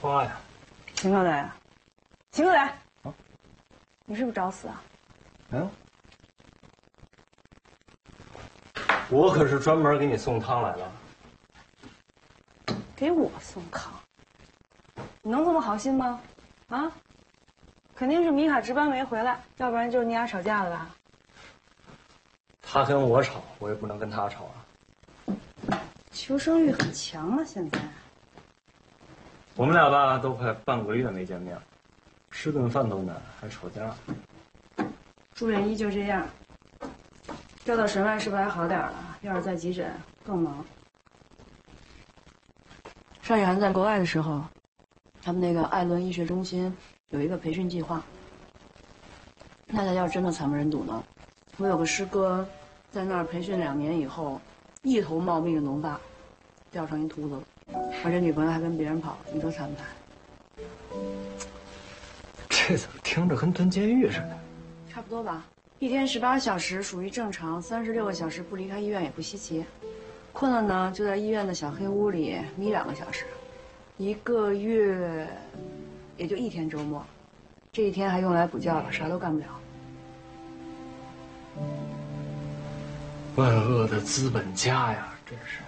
花呀。 秦克磊，秦克磊，啊，你是不是找死啊？ 没有，我可是专门给你送汤来了。 给我送康？你能这么好心吗？啊？肯定是米卡值班没回来，要不然就是你俩吵架了吧？ 他跟我吵，我也不能跟他吵啊。 求生欲很强啊，现在。 我们俩吧，都快半个月没见面了，吃顿饭都难，还吵架。 朱远一就这样，调到神外是不是还好点了？要是在急诊更忙。邵雨涵在国外的时候，他们那个艾伦医学中心有一个培训计划，那才叫真的惨不忍睹呢。我有个师哥，在那儿培训2年以后，一头茂密的浓发掉成一秃子了，而且女朋友还跟别人跑了，你说惨不惨？ 这怎么听着跟蹲监狱似的？ 差不多吧，一天18小时属于正常，36个小时不离开医院也不稀奇。困了呢，就在医院的小黑屋里眯2个小时，1个月也就1天周末，这1天还用来补觉了，啥都干不了。 万恶的资本家呀，真是。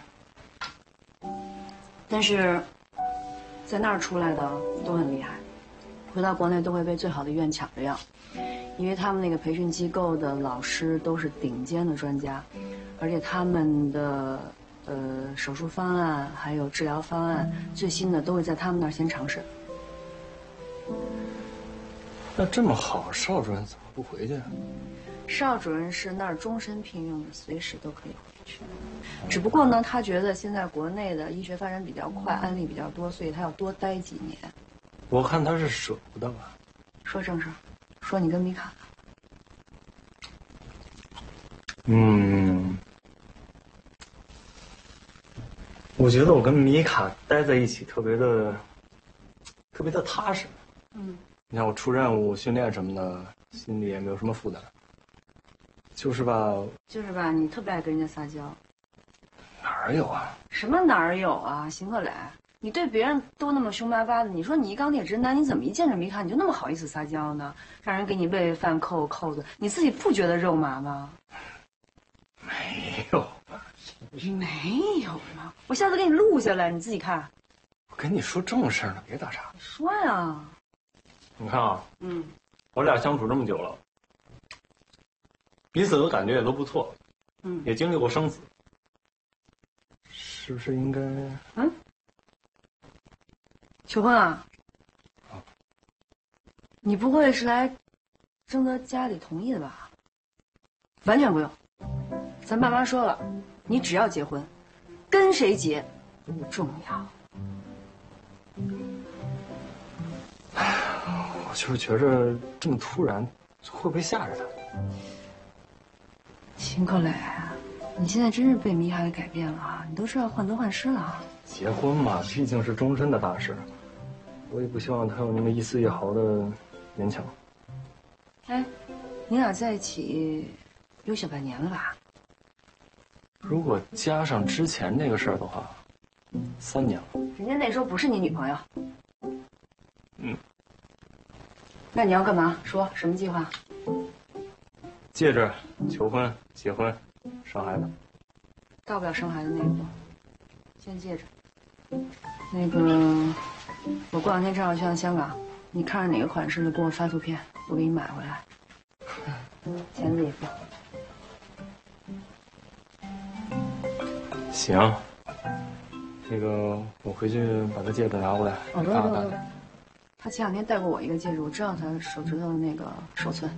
但是，在那儿出来的都很厉害，回到国内都会被最好的医院抢着要，因为他们那个培训机构的老师都是顶尖的专家，而且他们的手术方案还有治疗方案最新的都会在他们那儿先尝试。 那这么好，邵主任怎么不回去？ 邵主任是那儿终身聘用的，随时都可以回去。只不过呢，他觉得现在国内的医学发展比较快，案例比较多，所以他要多待几年。 我看他是舍不得吧。 说正事，说你跟米卡。 我觉得我跟米卡待在一起特别的踏实。你看我出任务、训练什么的，心里也没有什么负担。就是吧， 你特别爱跟人家撒娇。 哪儿有啊？ 什么哪儿有啊，邢克磊，你对别人都那么凶巴巴的，你说你一钢铁直男，你怎么一见着米卡你就那么好意思撒娇呢？让人给你喂饭扣子，你自己不觉得肉麻吗？ 没有。 没有吗？我下次给你录下来，你自己看。 我跟你说正事呢，别打岔。 说呀。 你看啊，我俩相处这么久了，彼此的感觉也都不错，也经历过生死，是不是应该求婚啊？你不会是来征得家里同意的吧？完全不用，咱爸妈说了，你只要结婚，跟谁结不重要。 我就是觉着这么突然，会不会吓着他？ 秦克磊，你现在真是被米卡给改变了啊！你都知道患得患失了。 结婚嘛，毕竟是终身的大事，我也不希望他有那么一丝一毫的勉强。 哎，你俩在一起有小半年了吧？ 如果加上之前那个事儿的话，3年了。 人家那时候不是你女朋友。那你要干嘛？说什么计划？ 戒指、求婚、结婚、生孩子。 到不了生孩子那一步，先戒指。那个，我过2天正好去趟香港，你看着哪个款式的，给我发图片，我给你买回来。钱自己付。 行，那个我回去把他戒指拿过来。 哦，对。他前2天戴过我一个戒指，我知道他手指头的那个手寸。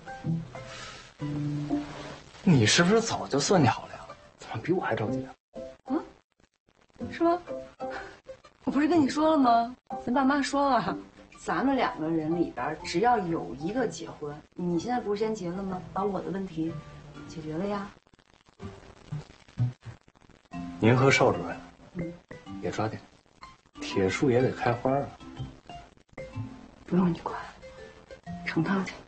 你是不是早就算好了呀？怎么比我还着急啊？ 是吗？我不是跟你说了吗？咱爸妈说了，咱们2个人里边只要有一个结婚，你现在不是先结了吗？把我的问题解决了呀。 您和邵主任，也抓紧，铁树也得开花啊。 不用你管，成汤去。